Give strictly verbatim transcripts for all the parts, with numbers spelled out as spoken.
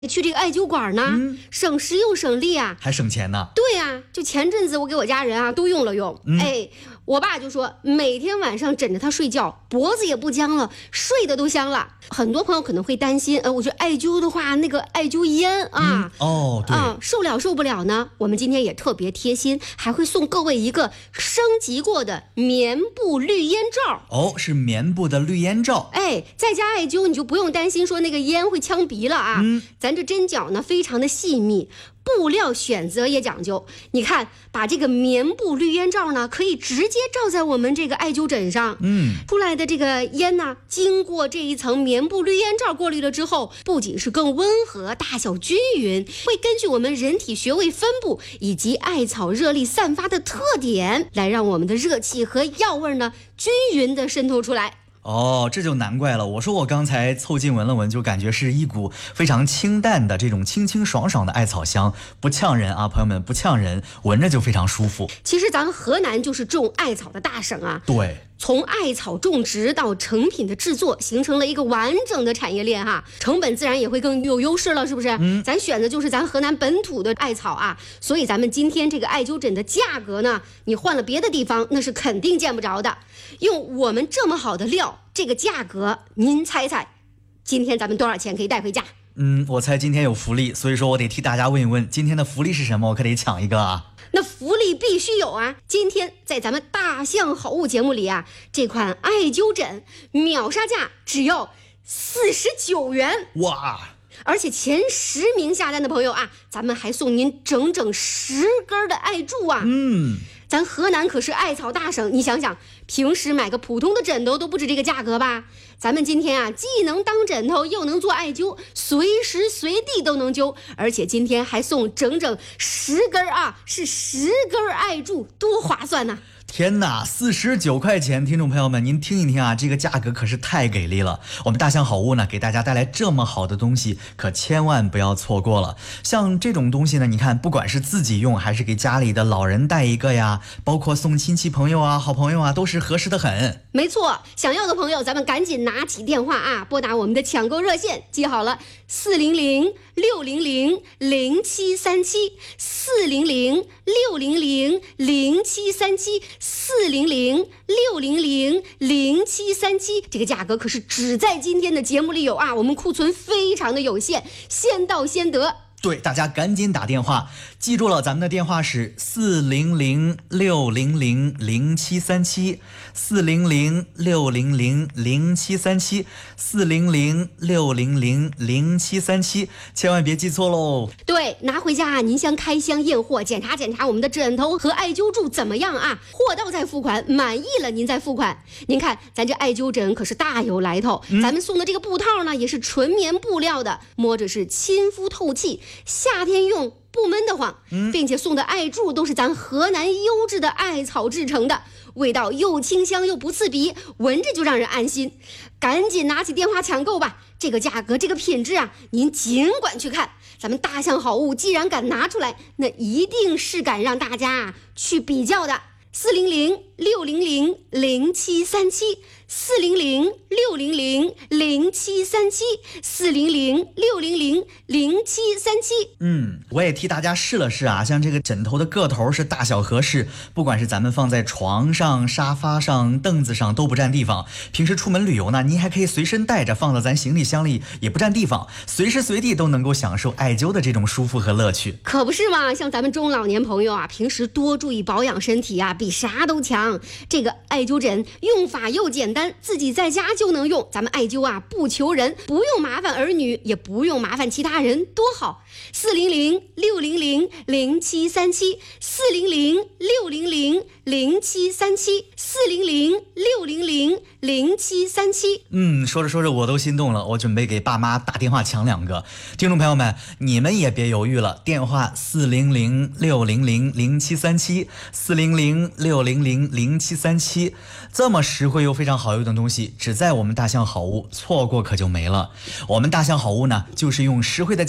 去这个艾灸馆呢，嗯、省时又省力啊， 还省钱呢。 对呀、啊，就前阵子我给我家人啊都用了用，嗯、哎，我爸就说每天晚上枕着它睡觉，脖子也不僵了，睡得都香了。很多朋友可能会担心，呃，我觉得艾灸的话，那个艾灸烟啊， 嗯、哦，对啊，受了受不了呢。我们今天也特别贴心，还会送各位一个升级过的棉布绿烟罩。 哦，是棉布的绿烟罩。 哎，在家艾灸你就不用担心说那个烟会呛鼻了啊。嗯，咱这针脚呢非常的细密。布料选择也讲究，你看，把这个棉布绿烟罩呢，可以直接罩在我们这个艾灸枕上，嗯，出来的这个烟呢，经过这一层棉布绿烟罩过滤了之后，不仅是更温和，大小均匀，会根据我们人体穴位分布以及艾草热力散发的特点，来让我们的热气和药味呢，均匀的渗透出来。 哦，这就难怪了。我说我刚才凑近闻了闻，就感觉是一股非常清淡的这种清清爽爽的艾草香，不呛人啊，朋友们，不呛人，闻着就非常舒服。 其实咱们河南就是种艾草的大省啊。 对。 从艾草种植到成品的制作，形成了一个完整的产业链哈，成本自然也会更有优势了，是不是？嗯，咱选的就是咱河南本土的艾草啊，所以咱们今天这个艾灸枕的价格呢，你换了别的地方那是肯定见不着的。用我们这么好的料，这个价格您猜猜，今天咱们多少钱可以带回家？ 嗯，我猜今天有福利，所以说我得替大家问一问，今天的福利是什么？我可得抢一个啊。 那福利必须有啊！今天在咱们大象好物节目里啊，这款艾灸枕秒杀价只要四十九元， 哇！ 而且前十名下单的朋友啊，咱们还送您整整十根的艾柱啊！ 嗯， 咱河南可是艾草大省，你想想，平时买个普通的枕头都不止这个价格吧？咱们今天啊，既能当枕头，又能做艾灸，随时随地都能灸，而且今天还送整整十根啊，是十根艾柱，多划算呐！ 天哪，四十九块钱，听众朋友们，您听一听啊，这个价格可是太给力了。我们大象好物呢，给大家带来这么好的东西，可千万不要错过了。像这种东西呢，你看，不管是自己用，还是给家里的老人带一个呀，包括送亲戚朋友啊、好朋友啊，都是合适的很。 没错，想要的朋友，咱们赶紧拿起电话啊，拨打我们的抢购热线，记好了，四零零六零零零七三七，四零零六零零零七三七。四零零六零零零七三七，这个价格可是只在今天的节目里有啊，我们库存非常的有限，先到先得。 对，大家赶紧打电话，记住了，咱们的电话是四零零六零零零七三七，四零零六零零零七三七，四零零六零零零七三七，千万别记错喽。 对，拿回家啊，您先开箱验货，检查检查我们的枕头和艾灸柱怎么样啊？货到再付款，满意了您再付款。您看，咱这艾灸枕可是大有来头，嗯、咱们送的这个布套呢，也是纯棉布料的，摸着是亲肤透气。夏天用不闷得慌，并且送的艾柱都是咱河南优质的艾草制成的，味道又清香又不刺鼻，闻着就让人安心。赶紧拿起电话抢购吧，这个价格这个品质啊，您尽管去看。咱们大象好物既然敢拿出来，那一定是敢让大家啊去比较的。四零零六零零零七三七，四零零六零零零七三七，四零零六零零零七三七。 嗯，我也替大家试了试啊，像这个枕头的个头是大小合适，不管是咱们放在床上、沙发上、凳子上都不占地方。平时出门旅游呢，您还可以随身带着，放到咱行李箱里也不占地方，随时随地都能够享受艾灸的这种舒服和乐趣。 可不是嘛，像咱们中老年朋友啊，平时多注意保养身体啊，比啥都强。这个艾灸枕用法又简单，自己在家就能用。咱们艾灸啊不求人，不用麻烦儿女，也不用麻烦其他人，多好。四零零六零零零七三七，四零零六零零零七三七，四零零六零零零七三七。 嗯，说着说着我都心动了，我准备给爸妈打电话抢两个。听众朋友们，你们也别犹豫了，电话四零零六零零零七三七，四零零六零零零七三七，这么实惠又非常好用的东西，只在我们大象好物，错过可就没了。我们大象好物呢，就是用实惠的价格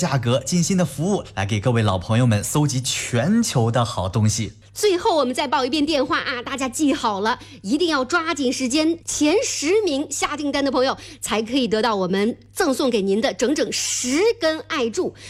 尽心的服务，来给各位老朋友们搜集全球的好东西。 最后我们再报一遍电话啊，大家记好了，一定要抓紧时间，前十名下订单的朋友才可以得到我们赠送给您的整整十根爱柱。